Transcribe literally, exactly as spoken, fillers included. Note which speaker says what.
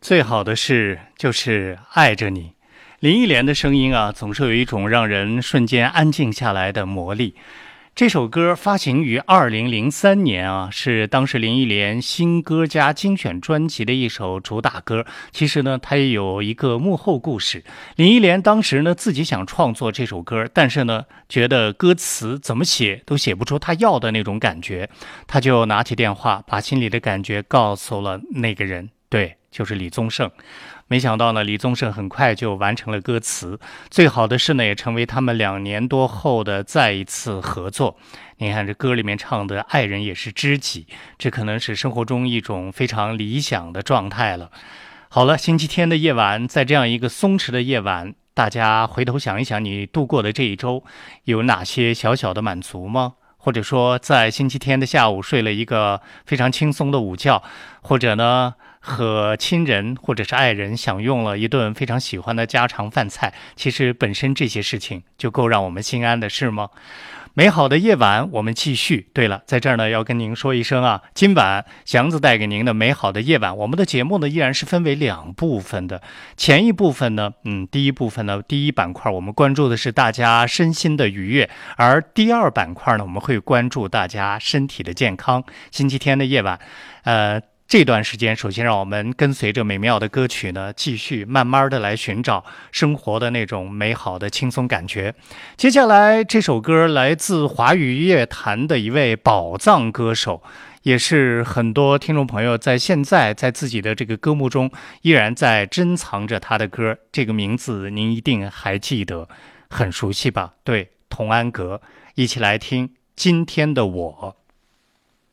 Speaker 1: 最好的事就是爱着你。林忆莲的声音啊，总是有一种让人瞬间安静下来的魔力。这首歌发行于二零零三年啊，是当时林忆莲新歌加精选专辑的一首主打歌。其实呢，它也有一个幕后故事。林忆莲当时呢自己想创作这首歌，但是呢觉得歌词怎么写都写不出她要的那种感觉，她就拿起电话，把心里的感觉告诉了那个人，对，就是李宗盛。没想到呢，李宗盛很快就完成了歌词。最好的是呢，也成为他们两年多后的再一次合作。你看这歌里面唱的爱人也是知己，这可能是生活中一种非常理想的状态了。好了，星期天的夜晚，在这样一个松弛的夜晚，大家回头想一想，你度过的这一周有哪些小小的满足吗？或者说在星期天的下午睡了一个非常轻松的午觉，或者呢和亲人或者是爱人享用了一顿非常喜欢的家常饭菜，其实本身这些事情就够让我们心安的，是吗？美好的夜晚，我们继续。对了，在这儿呢要跟您说一声啊，今晚祥子带给您的美好的夜晚，我们的节目呢依然是分为两部分的。前一部分呢，嗯，第一部分呢，第一板块我们关注的是大家身心的愉悦，而第二板块呢，我们会关注大家身体的健康。星期天的夜晚，呃。这段时间，首先让我们跟随着美妙的歌曲呢，继续慢慢的来寻找生活的那种美好的轻松感觉。接下来这首歌来自华语乐坛的一位宝藏歌手，也是很多听众朋友在现在在自己的这个歌目中依然在珍藏着他的歌。这个名字您一定还记得，很熟悉吧？对，童安格。一起来听今天的我。